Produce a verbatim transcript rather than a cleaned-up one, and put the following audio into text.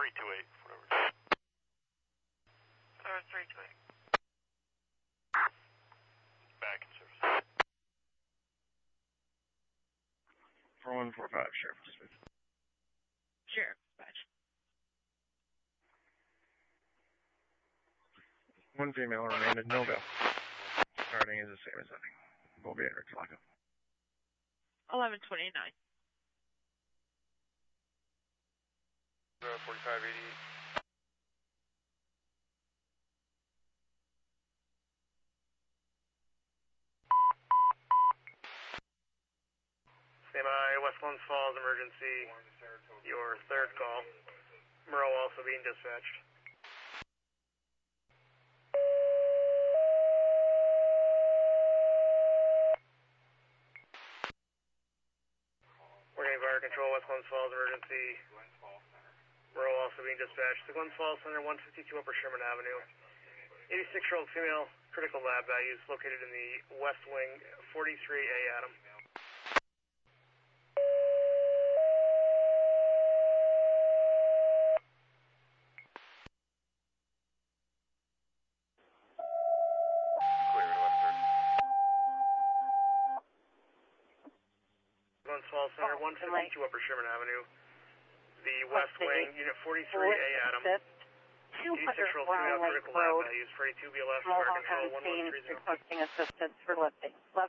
three two eight, whatever. Star three two eight. Back in service. four one four five, Sheriff Dispatch. Sheriff Dispatch. One female remained at no bail. Starting is the same as nothing. Will be at Rick's lockup. eleven twenty-nine. forty-five eighty-eight. Stand by, West Glens Falls emergency. Your third call. Monroe also being dispatched. We're getting fire control, West Glens Falls emergency. Monroe also being dispatched to Glens Falls Center, one fifty-two Upper Sherman Avenue. eighty-six-year-old female, critical lab values located in the West Wing, forty-three A Adam. Glens Falls Center, one fifty-two Upper Sherman Avenue. The West Wing, Unit forty-three A Adam. eighty-six-year-old female, critical lab values, forty-two B L S, fire control, one one three zero. Requesting assistance for lifting.